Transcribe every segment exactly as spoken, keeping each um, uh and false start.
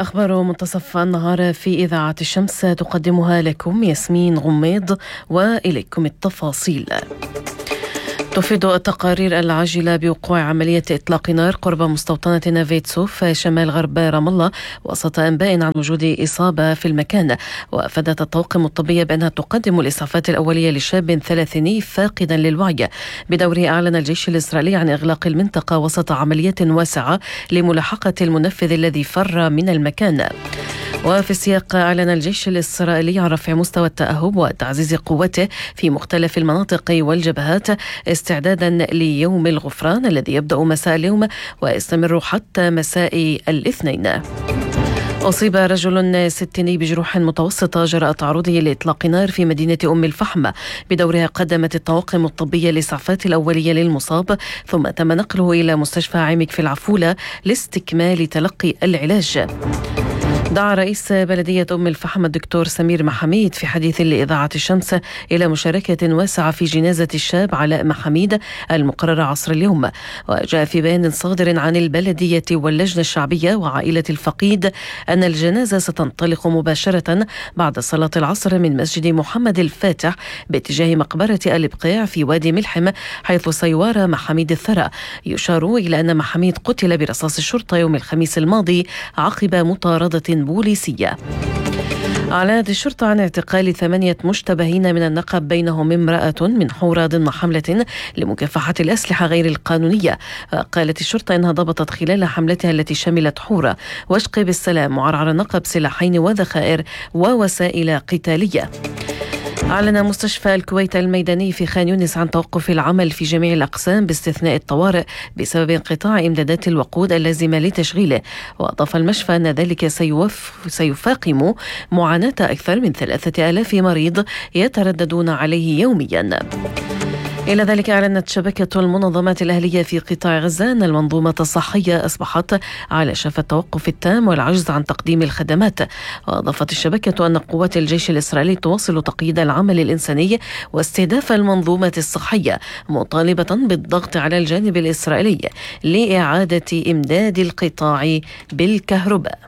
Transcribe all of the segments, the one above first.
أخبار منتصف النهار في إذاعة الشمس تقدمها لكم ياسمين غميض، وإليكم التفاصيل. تفيد التقارير العاجلة بوقوع عملية إطلاق نار قرب مستوطنة نافيتسوف شمال غرب رام الله، وسط أنباء عن وجود إصابة في المكان. وأفادت الطواقم الطبية بأنها تقدم الإسعافات الأولية لشاب ثلاثيني فاقدا للوعي. بدوره أعلن الجيش الإسرائيلي عن إغلاق المنطقة وسط عملية واسعة لملاحقة المنفذ الذي فر من المكان. وفي السياق أعلن الجيش الإسرائيلي عن رفع مستوى التأهب وتعزيز قوته في مختلف المناطق والجبهات استعدادا ليوم الغفران الذي يبدأ مساء اليوم ويستمر حتى مساء الاثنين. أصيب رجل ستيني بجروح متوسطة جراء تعرضه لإطلاق نار في مدينة أم الفحم. بدورها قدمت الطواقم الطبية الإسعافات الأولية للمصاب، ثم تم نقله إلى مستشفى عمك في العفولة لاستكمال تلقي العلاج. دعا رئيس بلدية أم الفحم الدكتور سمير محميد في حديث لإذاعة الشمس إلى مشاركة واسعة في جنازة الشاب علاء محميد المقررة عصر اليوم. وجاء في بيان صادر عن البلدية واللجنة الشعبية وعائلة الفقيد أن الجنازة ستنطلق مباشرة بعد صلاة العصر من مسجد محمد الفاتح باتجاه مقبرة البقيع في وادي ملحم، حيث سيوارى محميد الثرى. يشار إلى أن محميد قتل برصاص الشرطة يوم الخميس الماضي عقب مطاردة بوليسية. أعلنت الشرطة عن اعتقال ثمانية مشتبهين من النقب، بينهم امرأة من حورة ضمن حملة لمكافحة الأسلحة غير القانونية. قالت الشرطة إنها ضبطت خلال حملتها التي شملت حورة وشق بالسلام وعرعر النقب سلاحين وذخائر ووسائل قتالية. أعلن مستشفى الكويت الميداني في خان يونس عن توقف العمل في جميع الأقسام باستثناء الطوارئ بسبب انقطاع إمدادات الوقود اللازمة لتشغيله. وأضاف المشفى أن ذلك سيوف سيفاقم معاناة أكثر من ثلاثة آلاف مريض يترددون عليه يوميا. إلى ذلك أعلنت شبكة المنظمات الأهلية في قطاع غزة أن المنظومة الصحية أصبحت على شفا التوقف التام والعجز عن تقديم الخدمات. وأضافت الشبكة أن قوات الجيش الإسرائيلي تواصل تقييد العمل الإنساني واستهداف المنظومة الصحية، مطالبة بالضغط على الجانب الإسرائيلي لإعادة إمداد القطاع بالكهرباء.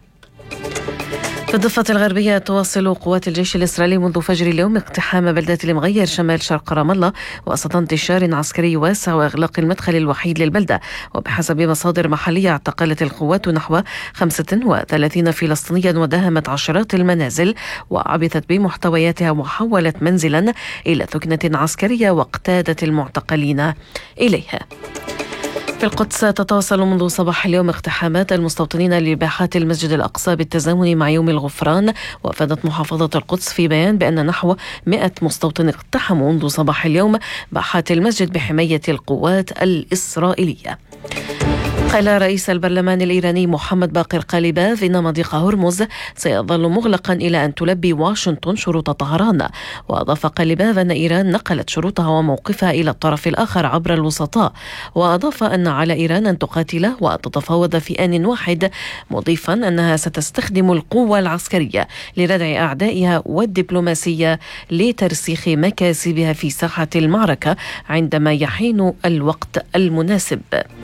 في الضفة الغربية تواصل قوات الجيش الإسرائيلي منذ فجر اليوم اقتحام بلدة المغير شمال شرق رام الله وسط انتشار عسكري واسع وإغلاق المدخل الوحيد للبلدة. وبحسب مصادر محلية اعتقلت القوات نحو خمسة وثلاثين فلسطينيا وداهمت عشرات المنازل وعبثت بمحتوياتها وحولت منزلا إلى ثكنة عسكرية واقتادت المعتقلين إليها. في القدس تتواصل منذ صباح اليوم اقتحامات المستوطنين لباحات المسجد الأقصى بالتزامن مع يوم الغفران. وأفادت محافظة القدس في بيان بأن نحو مئة مستوطن اقتحموا منذ صباح اليوم باحات المسجد بحماية القوات الإسرائيلية. قال رئيس البرلمان الإيراني محمد باقر قاليباف إن مضيق هرمز سيظل مغلقا إلى أن تلبي واشنطن شروط طهران. وأضاف قاليباف أن إيران نقلت شروطها وموقفها إلى الطرف الآخر عبر الوسطاء. وأضاف أن على إيران أن تقاتل وتتفاوض في آن واحد، مضيفا أنها ستستخدم القوة العسكرية لردع أعدائها والدبلوماسية لترسيخ مكاسبها في ساحة المعركة عندما يحين الوقت المناسب.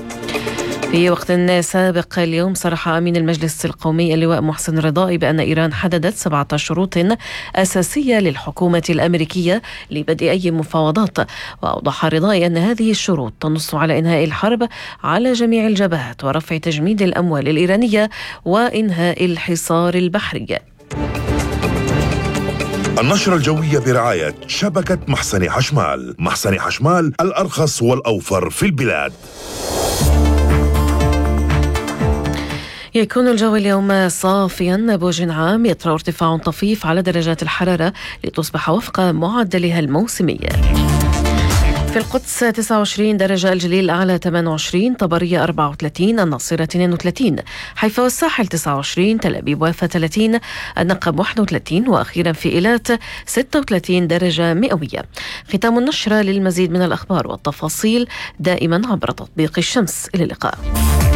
في وقت سابق اليوم صرح أمين المجلس القومي اللواء محسن رضائي بأن إيران حددت سبعة شروط أساسية للحكومة الأمريكية لبدء أي مفاوضات. وأوضح رضائي أن هذه الشروط تنص على إنهاء الحرب على جميع الجبهات ورفع تجميد الأموال الإيرانية وإنهاء الحصار البحري. النشرة الجوية برعاية شبكة محسن حشمال. محسن حشمال الأرخص والأوفر في البلاد. يكون الجو اليوم صافيا بوجه عام، يطرأ ارتفاع طفيف على درجات الحرارة لتصبح وفق معدلها الموسمي. في القدس تسعة وعشرين درجة، الجليل الأعلى ثمانية وعشرين، طبرية أربعة وثلاثين، الناصرة اثنين وثلاثين، حيفا والساحل تسعة وعشرين، تل أبيب وافا ثلاثين، النقب واحد وثلاثين، وأخيرا في إيلات ستة وثلاثين درجة مئوية. ختام النشرة. للمزيد من الأخبار والتفاصيل دائما عبر تطبيق الشمس. إلى اللقاء.